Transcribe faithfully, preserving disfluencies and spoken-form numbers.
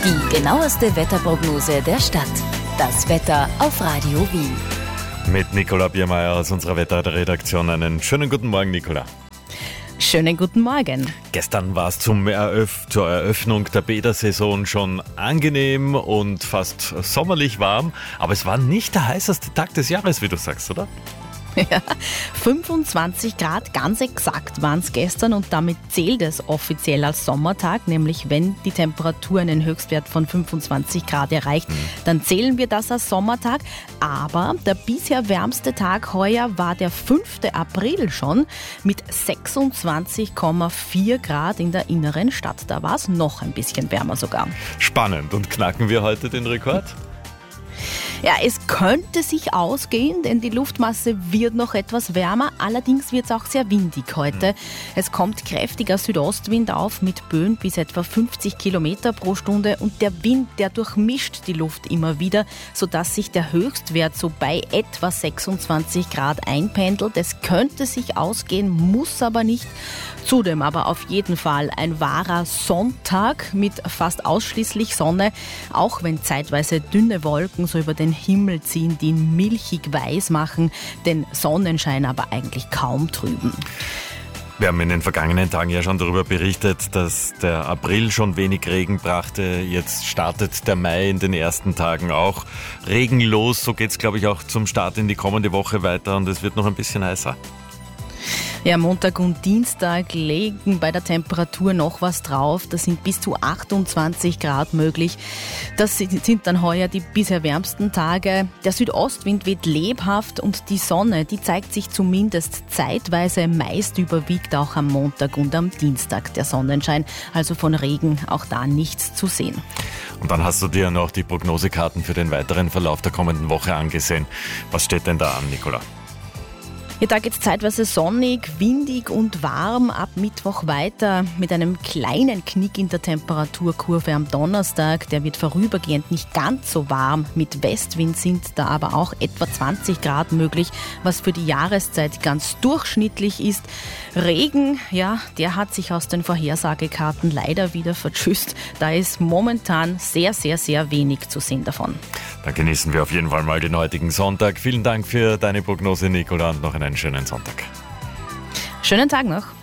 Die genaueste Wetterprognose der Stadt. Das Wetter auf Radio Wien. Mit Nicola Biermeier aus unserer Wetterredaktion. Einen schönen guten Morgen, Nicola. Schönen guten Morgen. Gestern war es zum Eröff- zur Eröffnung der Bädersaison schon angenehm und fast sommerlich warm, aber es war nicht der heißeste Tag des Jahres, wie du sagst, oder? Ja, fünfundzwanzig Grad, ganz exakt waren es gestern und damit zählt es offiziell als Sommertag, nämlich wenn die Temperatur einen Höchstwert von fünfundzwanzig Grad erreicht, mhm. dann zählen wir das als Sommertag. Aber der bisher wärmste Tag heuer war der fünfte April schon mit sechsundzwanzig Komma vier Grad in der inneren Stadt. Da war es noch ein bisschen wärmer sogar. Spannend. Und knacken wir heute den Rekord? Ja, es könnte sich ausgehen, denn die Luftmasse wird noch etwas wärmer. Allerdings wird es auch sehr windig heute. Es kommt kräftiger Südostwind auf mit Böen bis etwa fünfzig Kilometer pro Stunde. Und der Wind, der durchmischt die Luft immer wieder, sodass sich der Höchstwert so bei etwa sechsundzwanzig Grad einpendelt. Es könnte sich ausgehen, muss aber nicht. Zudem aber auf jeden Fall ein wahrer Sonntag mit fast ausschließlich Sonne, auch wenn zeitweise dünne Wolken so über den Himmel ziehen, die ihn milchig weiß machen, den Sonnenschein aber eigentlich kaum trüben. Wir haben in den vergangenen Tagen ja schon darüber berichtet, dass der April schon wenig Regen brachte. Jetzt startet der Mai in den ersten Tagen auch regenlos. So geht es, glaube ich, auch zum Start in die kommende Woche weiter und es wird noch ein bisschen heißer. Ja, Montag und Dienstag legen bei der Temperatur noch was drauf. Da sind bis zu achtundzwanzig Grad möglich. Das sind dann heuer die bisher wärmsten Tage. Der Südostwind weht lebhaft und die Sonne, die zeigt sich zumindest zeitweise. Meist überwiegt auch am Montag und am Dienstag der Sonnenschein. Also von Regen auch da nichts zu sehen. Und dann hast du dir noch die Prognosekarten für den weiteren Verlauf der kommenden Woche angesehen. Was steht denn da an, Nicola? Ja, da geht es zeitweise sonnig, windig und warm. Ab Mittwoch weiter mit einem kleinen Knick in der Temperaturkurve am Donnerstag. Der wird vorübergehend nicht ganz so warm. Mit Westwind sind da aber auch etwa zwanzig Grad möglich, was für die Jahreszeit ganz durchschnittlich ist. Regen, ja, der hat sich aus den Vorhersagekarten leider wieder vertschüsst. Da ist momentan sehr, sehr, sehr wenig zu sehen davon. Dann genießen wir auf jeden Fall mal den heutigen Sonntag. Vielen Dank für deine Prognose, Nicola, und noch einen schönen Sonntag. Schönen Tag noch.